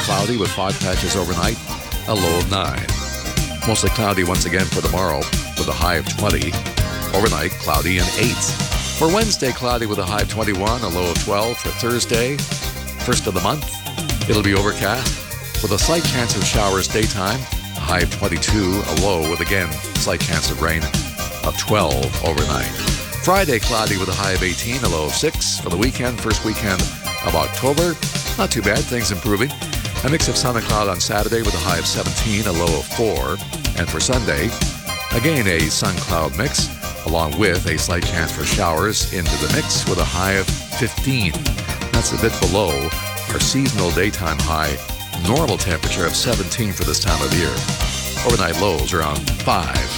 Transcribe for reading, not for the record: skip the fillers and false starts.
cloudy with fog patches overnight, a low of 9. Mostly cloudy once again for tomorrow with a high of 20. Overnight, cloudy and 8. For Wednesday, cloudy with a high of 21, a low of 12. For Thursday, first of the month, it'll be overcast with a slight chance of showers daytime, a high of 22, a low with again slight chance of rain of 12 overnight. Friday, cloudy with a high of 18, a low of 6. For the weekend, first weekend of October, not too bad, things improving. A mix of sun and cloud on Saturday with a high of 17, a low of 4. And for Sunday, again a sun-cloud mix, along with a slight chance for showers into the mix with a high of 15. That's a bit below our seasonal daytime high, normal temperature of 17 for this time of year. Overnight lows around 5.